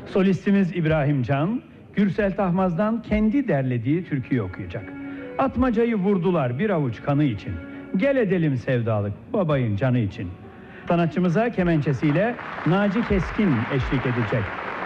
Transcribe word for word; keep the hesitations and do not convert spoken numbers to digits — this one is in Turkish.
Solistimiz İbrahim Can, Gürsel Tahmaz'dan kendi derlediği türküyü okuyacak. Atmacayı vurdular bir avuç kanı için. Gel edelim sevdalık babayın canı için. Sanatçımıza kemençesiyle Naci Keskin eşlik edecek.